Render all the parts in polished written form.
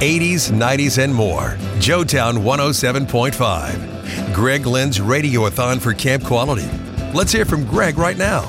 80s, 90s, and more. Joetown 107.5. Greg Lynn's Radiothon for Camp Quality. Let's hear from Greg right now.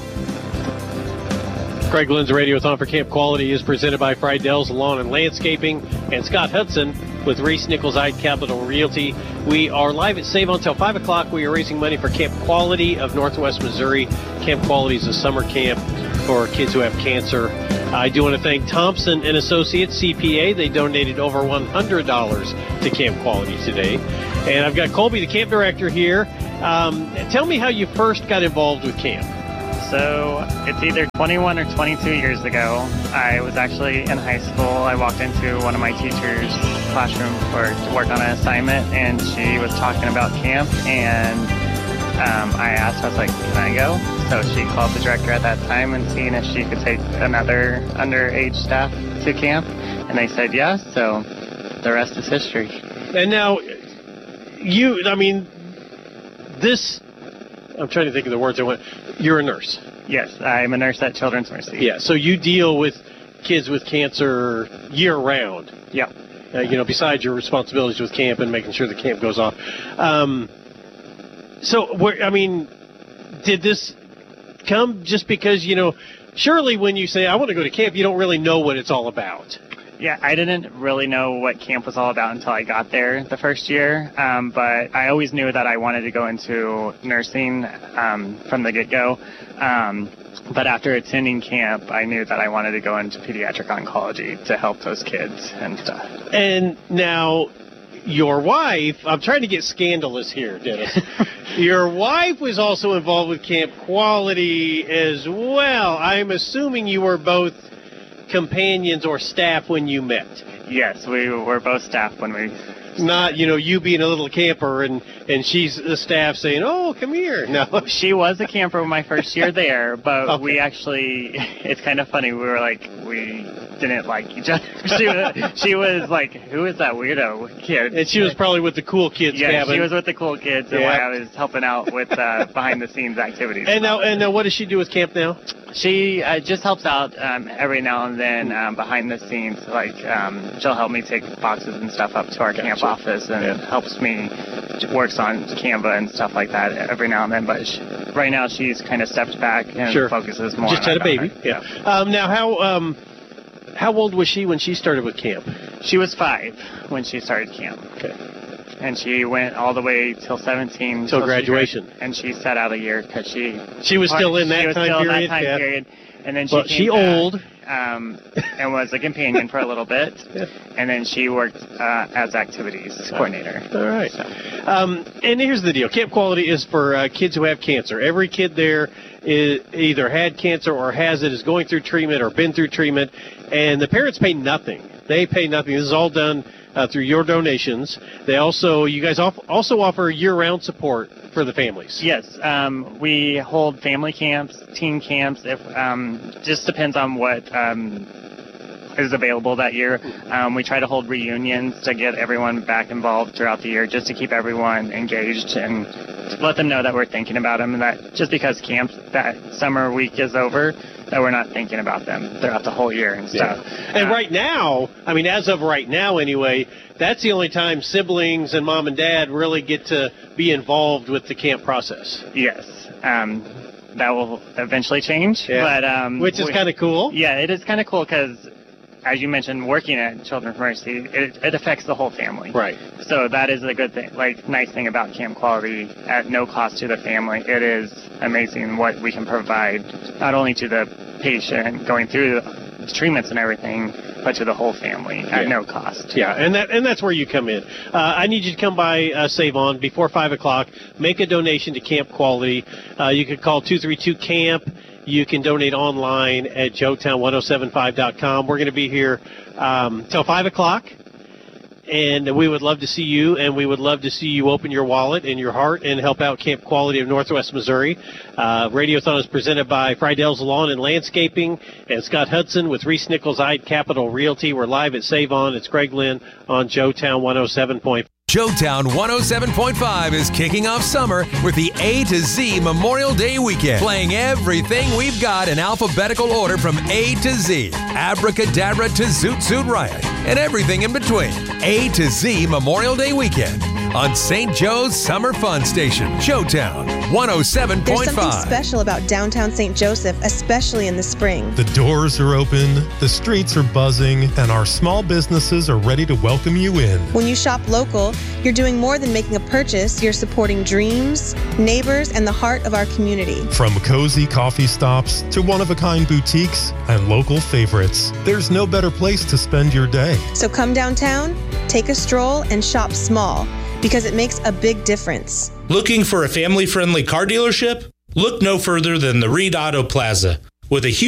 Greg Lynn's Radiothon for Camp Quality is presented by Friedell's Lawn and Landscaping and Scott Hudson with Reese Nichols Ide Capital Realty. We are live at Save until 5 o'clock. We are raising money for Camp Quality of Northwest Missouri. Camp Quality is a summer camp for kids who have cancer. I do want to thank Thompson and Associates CPA. They donated over $100 to Camp Quality today. And I've got Colby, the camp director, here. Tell me how you first got involved with camp. So it's either 21 or 22 years ago. I was actually in high school. I walked into one of my teacher's classroom to work on an assignment, and she was talking about camp, and I asked her, I was like, can I go? So she called the director at that time and seeing if she could take another underage staff to camp, and they said yes, so the rest is history. And now, I'm trying to think of the words I want. You're a nurse. Yes, I'm a nurse at Children's Mercy. Yeah, so you deal with kids with cancer year-round. Yeah. Besides your responsibilities with camp and making sure the camp goes off. Did this come just because, surely when you say, I want to go to camp, you don't really know what it's all about. Yeah, I didn't really know what camp was all about until I got there the first year, but I always knew that I wanted to go into nursing from the get-go. But after attending camp, I knew that I wanted to go into pediatric oncology to help those kids and stuff. And now, your wife, I'm trying to get scandalous here, Dennis. Your wife was also involved with Camp Quality as well. I'm assuming you were both companions or staff when you met. Yes, we were both staff when we... Not, you being a little camper and she's the staff saying, oh, come here. No. She was a camper my first year there, but okay. We actually, it's kind of funny, we didn't like each other. She was like, who is that weirdo kid? And she was probably with the cool kids cabin. Yeah, she was with the cool kids, and I was helping out with behind-the-scenes activities. And now, what does she do with camp now? She just helps out every now and then behind the scenes. Like, she'll help me take boxes and stuff up to our camp office and helps me, works on Canva and stuff like that every now and then. But right now she's kind of stepped back and focuses more just on had a baby. Yeah. Now, how old was she when she started with camp? She was 5 when she started camp. Okay. And she went all the way till 17. Till graduation. And she sat out a year because she was still in that time period. And then she old. And was a companion for a little bit. And then she worked as activities coordinator. All right. So. And here's the deal. Camp Quality is for kids who have cancer. Every kid there either had cancer or has it, is going through treatment or been through treatment. And the parents pay nothing. They pay nothing. This is all done through your donations. You guys also offer year-round support for the families. Yes, we hold family camps, teen camps. If just depends on what is available that year. We try to hold reunions to get everyone back involved throughout the year, just to keep everyone engaged and let them know that we're thinking about them, and that just because that summer week is over, that we're not thinking about them throughout the whole year and stuff. Yeah. And right now, as of right now anyway, that's the only time siblings and mom and dad really get to be involved with the camp process. Yes. That will eventually change. Yeah. But which is kind of cool. Yeah, it is kind of cool because, as you mentioned, working at Children's Mercy, it affects the whole family. Right. So that is a good thing, nice thing about Camp Quality at no cost to the family. It is amazing what we can provide, not only to the patient going through the treatments and everything, but to the whole family at no cost. Yeah, and that's where you come in. I need you to come by Save On before 5 o'clock, make a donation to Camp Quality. You could call 232-CAMP. You can donate online at joetown1075.com. We're going to be here till 5 o'clock, and we would love to see you, and we would love to see you open your wallet and your heart and help out Camp Quality of Northwest Missouri. Radiothon is presented by Friedell's Lawn and Landscaping and Scott Hudson with Reese Nichols Ide Capital Realty. We're live at Save On. It's Greg Lynn on Joetown 107.5. Joetown 107.5 is kicking off summer with the A to Z Memorial Day weekend, playing everything we've got in alphabetical order from A to Z, Abracadabra to Zoot Suit Riot, and everything in between. A to Z Memorial Day weekend on St. Joe's Summer Fun Station, Joetown 107.5. There's something special about downtown St. Joseph, especially in the spring. The doors are open, the streets are buzzing, and our small businesses are ready to welcome you in. When you shop local, you're doing more than making a purchase. You're supporting dreams, neighbors, and the heart of our community. From cozy coffee stops to one-of-a-kind boutiques and local favorites, there's no better place to spend your day. So come downtown, take a stroll, and shop small, because it makes a big difference. Looking for a family-friendly car dealership? Look no further than the Reed Auto Plaza. With a huge